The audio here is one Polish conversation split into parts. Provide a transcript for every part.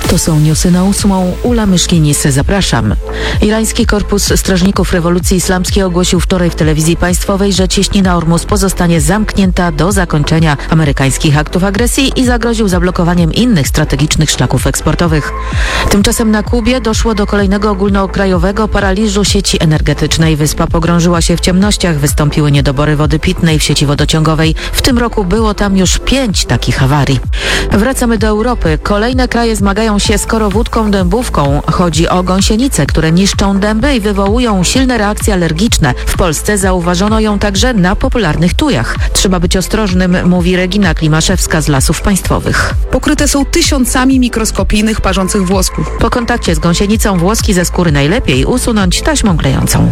To są newsy na 8. Ula Myszkinis, zapraszam. Irański Korpus Strażników Rewolucji Islamskiej ogłosił wczoraj w telewizji państwowej, że cieśnina Ormus pozostanie zamknięta do zakończenia amerykańskich aktów agresji i zagroził zablokowaniem innych strategicznych szlaków eksportowych. Tymczasem na Kubie doszło do kolejnego ogólnokrajowego paraliżu sieci energetycznej. Wyspa pogrążyła się w ciemnościach, wystąpiły niedobory wody pitnej w sieci wodociągowej. W tym roku było tam już 5 takich awarii. Wracamy do Europy. Kolejne kraje zmagają się z korowódką dębówką. Chodzi o gąsienice, które niszczą dęby i wywołują silne reakcje alergiczne. W Polsce zauważono ją także na popularnych tujach. Trzeba być ostrożnym, mówi Regina Klimaszewska z Lasów Państwowych. Pokryte są tysiącami mikroskopijnych, parzących włosków. Po kontakcie z gąsienicą włoski ze skóry najlepiej usunąć taśmą klejącą.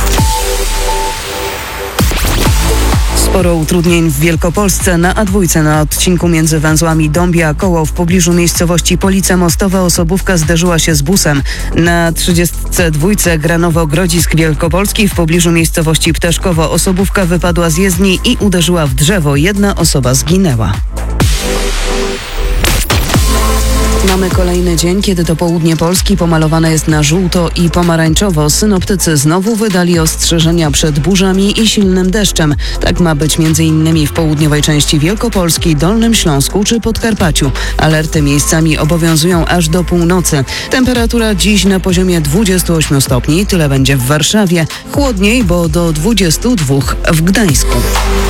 Sporo utrudnień w Wielkopolsce. Na A2 na odcinku między węzłami Dąbia a Koło w pobliżu miejscowości Police Mostowe osobówka zderzyła się z busem. Na 32 Granowo-Grodzisk Wielkopolski w pobliżu miejscowości Ptaszkowo osobówka wypadła z jezdni i uderzyła w drzewo. Jedna osoba zginęła. Mamy kolejny dzień, kiedy to południe Polski pomalowane jest na żółto i pomarańczowo. Synoptycy znowu wydali ostrzeżenia przed burzami i silnym deszczem. Tak ma być m.in. w południowej części Wielkopolski, Dolnym Śląsku czy Podkarpaciu. Alerty miejscami obowiązują aż do północy. Temperatura dziś na poziomie 28 stopni. Tyle będzie w Warszawie. Chłodniej, bo do 22 w Gdańsku.